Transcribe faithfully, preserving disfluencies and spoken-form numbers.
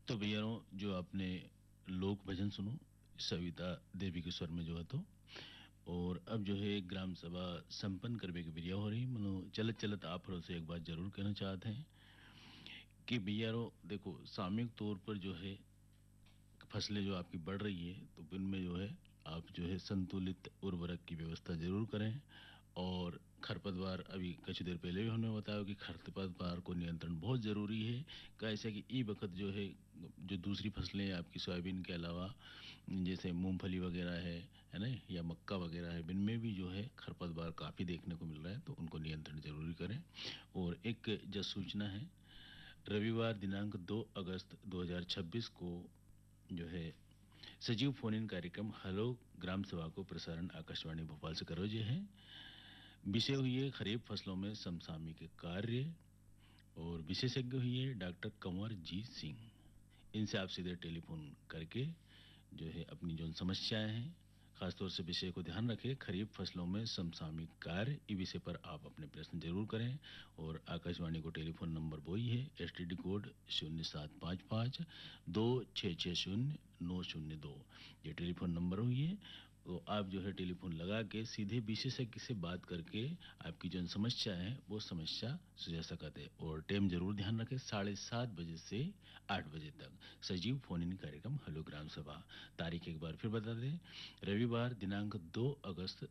तो भैया जो आपने लोक भजन सुनो सविता देवी के स्वर में जो है तो और अब जो है ग्राम सभा संपन्न करने की क्रिया हो रही मनो चलत चलत आप से एक बात जरूर कहना चाहते हैं कि भैया देखो सामूहिक तौर पर जो है फसलें जो आपकी बढ़ रही है तो इनमें जो है आप जो है संतुलित उर्वरक की व्यवस्था जरूर करें। और खरपतवार अभी कुछ देर पहले भी हमने बताया कि खरपतवार को नियंत्रण बहुत ज़रूरी है। कैसे कि ई वक्त जो है जो दूसरी फसलें आपकी सोयाबीन के अलावा जैसे मूंगफली वगैरह है है ना या मक्का वगैरह है इनमें भी जो है खरपतवार काफ़ी देखने को मिल रहा है तो उनको नियंत्रण जरूरी करें। और एक जो सूचना है रविवार दिनांक दो अगस्त दो हज़ार छब्बीस को जो है सजीव फोन इन कार्यक्रम हेलो ग्राम सभा को प्रसारण आकाशवाणी भोपाल से करो जो है विषय हुई है खरीफ फसलों में समसामयिक कार्य और विशेषज्ञ हुई है डॉक्टर कंवर जी सिंह। इनसे आप सीधे टेलीफोन करके जो है अपनी जो समस्याएं हैं खासतौर से विषय को ध्यान रखें खरीफ फसलों में समसामयिक कार्य इस विषय पर आप अपने प्रश्न जरूर करें। और आकाशवाणी को टेलीफोन नंबर वही है एस टी डी कोड शून्य सात पाँच पाँच दो छः छः शून्य नौ शून्य दो ये टेलीफोन नंबर हुई है। तो आप जो है टेलीफोन लगा के सीधे विशेषज्ञ से बात करके आपकी जो समस्या है वो समस्या सुझा सकते हैं। और टाइम जरूर ध्यान रखें साढ़े सात बजे से आठ बजे तक सजीव फोन इन कार्यक्रम हेलो ग्राम सभा। तारीख एक बार फिर बता दें रविवार दिनांक दो अगस्त